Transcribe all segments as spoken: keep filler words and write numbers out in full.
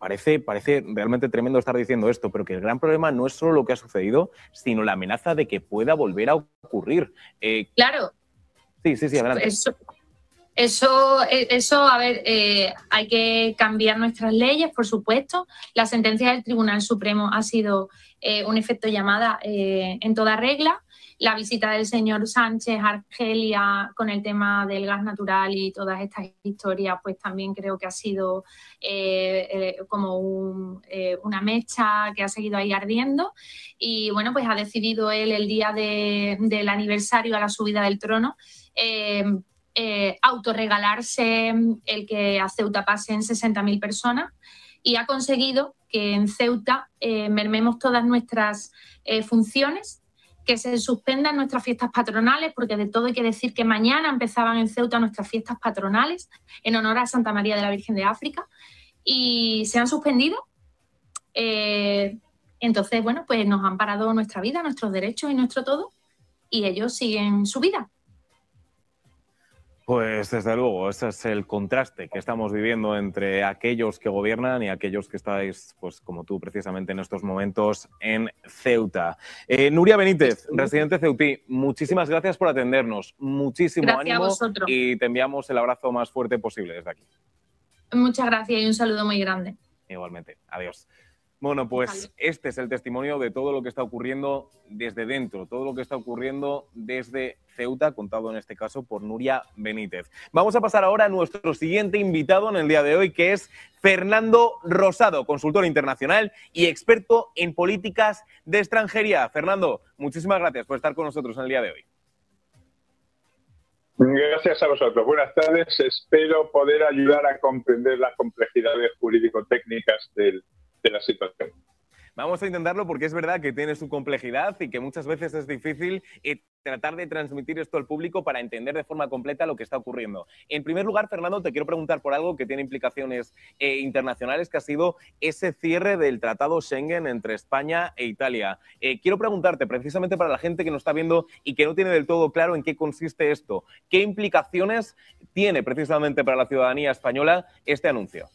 parece, parece realmente tremendo estar diciendo esto, pero que el gran problema no es solo lo que ha sucedido, sino la amenaza de que pueda volver a ocurrir. Eh, claro. Sí, sí, sí, adelante. Eso, eso, eso a ver, eh, hay que cambiar nuestras leyes, por supuesto. La sentencia del Tribunal Supremo ha sido eh, un efecto llamada eh, en toda regla. La visita del señor Sánchez a Argelia con el tema del gas natural y todas estas historias, pues también creo que ha sido eh, eh, como un, eh, una mecha que ha seguido ahí ardiendo. Y bueno, pues ha decidido él el día de, del aniversario a la subida del trono eh, eh, autorregalarse el que a Ceuta pasen sesenta mil personas y ha conseguido que en Ceuta eh, mermemos todas nuestras eh, funciones, que se suspendan nuestras fiestas patronales, porque de todo hay que decir que mañana empezaban en Ceuta nuestras fiestas patronales en honor a Santa María de la Virgen de África y se han suspendido. Eh, entonces, bueno, pues nos han parado nuestra vida, nuestros derechos y nuestro todo y ellos siguen su vida. Pues desde luego, ese es el contraste que estamos viviendo entre aquellos que gobiernan y aquellos que estáis, pues como tú, precisamente en estos momentos en Ceuta. Eh, Nuria Benítez, residente ceutí, muchísimas gracias por atendernos. Muchísimo gracias ánimo a vosotros. Y te enviamos el abrazo más fuerte posible desde aquí. Muchas gracias y un saludo muy grande. Igualmente. Adiós. Bueno, pues este es el testimonio de todo lo que está ocurriendo desde dentro, todo lo que está ocurriendo desde Ceuta, contado en este caso por Nuria Benítez. Vamos a pasar ahora a nuestro siguiente invitado en el día de hoy, que es Fernando Rosado, consultor internacional y experto en políticas de extranjería. Fernando, muchísimas gracias por estar con nosotros en el día de hoy. Gracias a vosotros. Buenas tardes. Espero poder ayudar a comprender las complejidades jurídico-técnicas del de la situación. Vamos a intentarlo porque es verdad que tiene su complejidad y que muchas veces es difícil eh, tratar de transmitir esto al público para entender de forma completa lo que está ocurriendo. En primer lugar, Fernando, te quiero preguntar por algo que tiene implicaciones eh, internacionales, que ha sido ese cierre del Tratado Schengen entre España e Italia. Eh, quiero preguntarte, precisamente para la gente que nos está viendo y que no tiene del todo claro en qué consiste esto, ¿qué implicaciones tiene precisamente para la ciudadanía española este anuncio?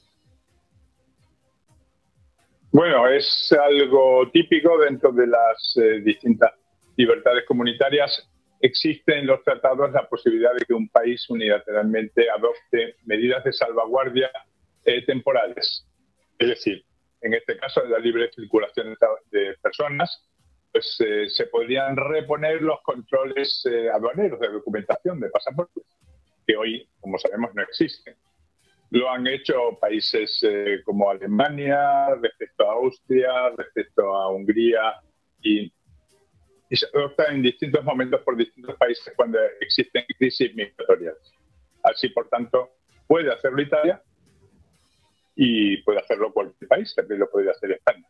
Bueno, es algo típico dentro de las eh, distintas libertades comunitarias. Existe en los tratados la posibilidad de que un país unilateralmente adopte medidas de salvaguardia eh, temporales. Es decir, en este caso de la libre circulación de personas, pues eh, se podrían reponer los controles eh, aduaneros de documentación de pasaportes, que hoy, como sabemos, no existen. Lo han hecho países eh, como Alemania, respecto a Austria, respecto a Hungría y, y se adopta en distintos momentos por distintos países cuando existen crisis migratorias. Así, por tanto, puede hacerlo Italia y puede hacerlo cualquier país, también lo puede hacer España.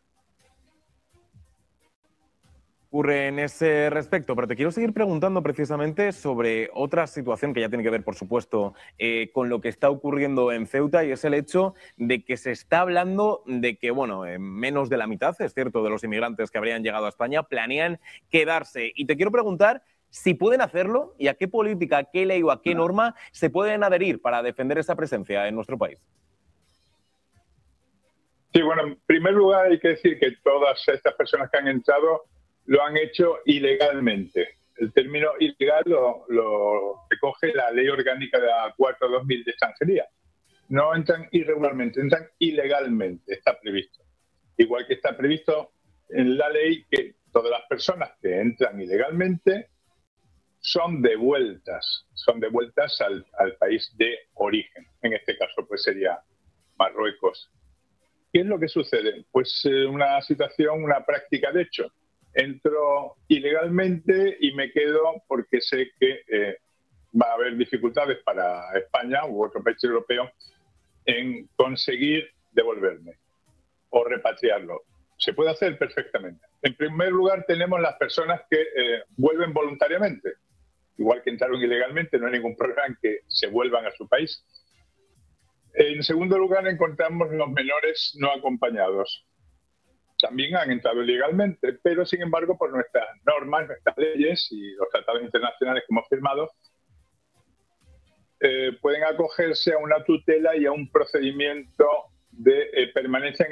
Ocurre en ese respecto, pero te quiero seguir preguntando precisamente sobre otra situación que ya tiene que ver, por supuesto, eh, con lo que está ocurriendo en Ceuta, y es el hecho de que se está hablando de que, bueno, eh, menos de la mitad, es cierto, de los inmigrantes que habrían llegado a España planean quedarse. Y te quiero preguntar si pueden hacerlo y a qué política, a qué ley o a qué norma se pueden adherir para defender esa presencia en nuestro país. Sí, bueno, en primer lugar hay que decir que todas estas personas que han entrado lo han hecho ilegalmente. El término ilegal lo, lo recoge la Ley Orgánica de la cuatro barra dos mil de extranjería. No entran irregularmente, entran ilegalmente, está previsto. Igual que está previsto en la ley que todas las personas que entran ilegalmente son devueltas, son devueltas al, al país de origen. En este caso, pues sería Marruecos. ¿Qué es lo que sucede? Pues eh, una situación, una práctica de hecho. Entro ilegalmente y me quedo porque sé que eh, va a haber dificultades para España u otro país europeo en conseguir devolverme o repatriarlo. Se puede hacer perfectamente. En primer lugar, tenemos las personas que eh, vuelven voluntariamente. Igual que entraron ilegalmente, no hay ningún problema en que se vuelvan a su país. En segundo lugar, encontramos los menores no acompañados. También han entrado ilegalmente, pero sin embargo, por nuestras normas, nuestras leyes y los tratados internacionales que hemos firmado, eh, pueden acogerse a una tutela y a un procedimiento de eh, permanencia en